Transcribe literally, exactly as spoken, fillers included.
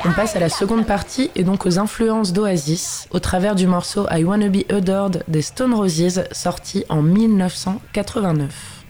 On passe à la seconde partie et donc aux influences d'Oasis, au travers du morceau I Wanna Be Adored des Stone Roses, sorti en mille neuf cent quatre-vingt-neuf.